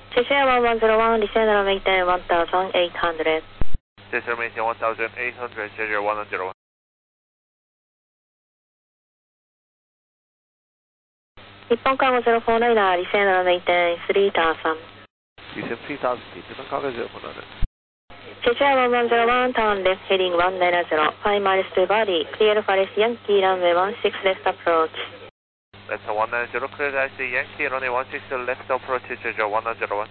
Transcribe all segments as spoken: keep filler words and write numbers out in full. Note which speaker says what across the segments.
Speaker 1: チェシェアワンワンゼロワン、リセーナーメイテンワンタウザンエイトハンドレッド。
Speaker 2: チェシェアメイテンワンタウザンエイトハンドレッド、チェシェアワンワンゼロワン。
Speaker 1: 日本カーゴゼロフォーナイナー、リセーナーメイテンスリータウザン。
Speaker 2: リセースリータウザン、日本カーゴゼロフォーナイナー。
Speaker 1: チェシェアワンワンゼロワン、ターンレフヘディングワンナイナーゼロ、ファイマイルストゥーバーディー、クリアルファレスヤンキーランウェイワンシックスレフトアプローチ。
Speaker 2: That's a one nine zero, clear I C Yankee, runway one six zero, left approach, Cheja one nine zero one.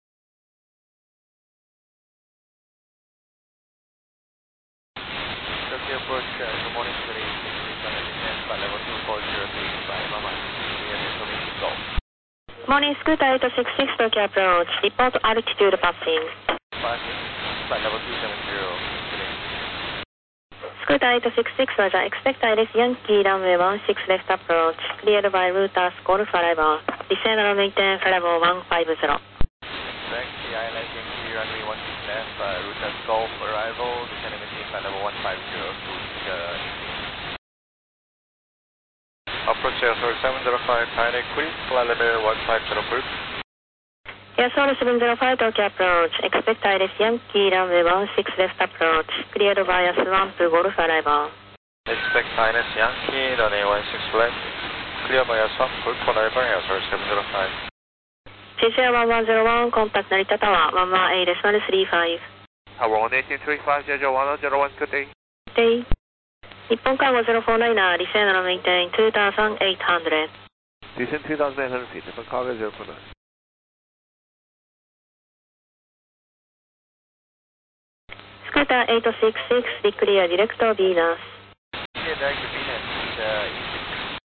Speaker 2: Tokyo approach, uh, good morning, good evening, please understand, flight level two four zero three, by Mama, clear information go.
Speaker 1: Morning, Scooter eight six six, Tokyo approach, report altitude passing.
Speaker 2: Passing, flight level two seven zero, good evening.
Speaker 1: Scooter eight six six, Roger, expect I L S Yankee runway one six left approach, cleared by routers Golf arrival, descend maintain flight level one five zero.
Speaker 2: Taxi I L S Yankee runway one six left, uh, routers Golf arrival, descend maintain flight level one five zero, to uh, approach Airsoil seven zero five, direct quick, flight level one five zero, group.
Speaker 1: Airsoil seven zero five, Tokyo approach, expect I L S Yankee runway one six left approach, cleared by swamp Golf arrival.
Speaker 2: Expect I L S Yankee, runway one six left, clear by swamp Golf arrival, Airsoil seven zero five.
Speaker 1: チェシェアワンワンゼロワン、コンタクト成田タワー、ワンワンエイレスワンスリーファイブ。
Speaker 2: Tower one eight three five, Jejo one zero one, good day.
Speaker 1: Day。日本カーゴゼロフォーナイナー、リセーナーメイテンにせんはっぴゃく。
Speaker 2: Descend two thousand eight hundred feet, Japan Cargo zero four nine.
Speaker 1: Scooter eight six six, declare direct Venus.
Speaker 2: Clear direct Venus, uh,